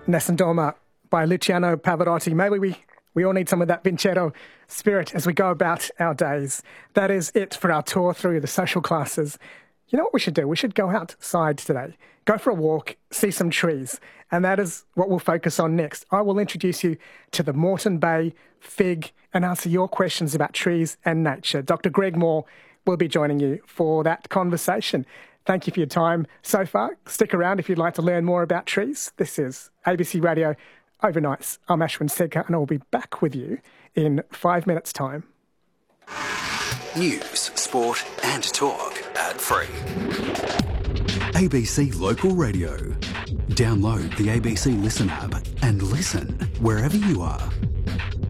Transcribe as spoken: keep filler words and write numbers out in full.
Nessun Dorma by Luciano Pavarotti. Maybe we, we all need some of that Vincetto spirit as we go about our days. That is it for our tour through the social classes. You know what we should do? We should go outside today, go for a walk, see some trees, and that is what we'll focus on next. I will introduce you to the Moreton Bay Fig and answer your questions about trees and nature. Doctor Greg Moore will be joining you for that conversation. Thank you for your time so far. Stick around if you'd like to learn more about trees. This is A B C Radio Overnights. I'm Ashwin Segar, and I'll be back with you in five minutes' time. News, sport and talk ad-free. A B C Local Radio. Download the A B C Listen app and listen wherever you are.